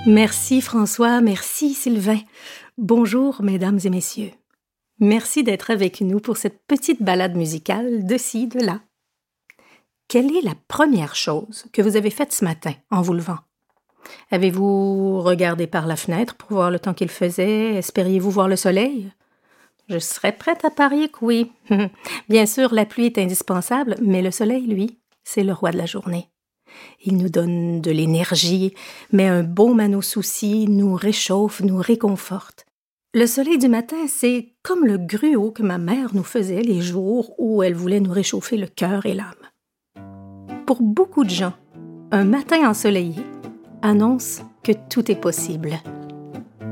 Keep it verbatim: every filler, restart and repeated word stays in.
Merci François, merci Sylvain. Bonjour mesdames et messieurs. Merci d'être avec nous pour cette petite balade musicale de ci, de là. Quelle est la première chose que vous avez faite ce matin en vous levant? Avez-vous regardé par la fenêtre pour voir le temps qu'il faisait? Espériez-vous voir le soleil? Je serais prête à parier que oui. Bien sûr, la pluie est indispensable, mais le soleil, lui, c'est le roi de la journée. Il nous donne de l'énergie, met un baume à nos soucis, nous réchauffe, nous réconforte. Le soleil du matin, c'est comme le gruau que ma mère nous faisait les jours où elle voulait nous réchauffer le cœur et l'âme. Pour beaucoup de gens, un matin ensoleillé annonce que tout est possible.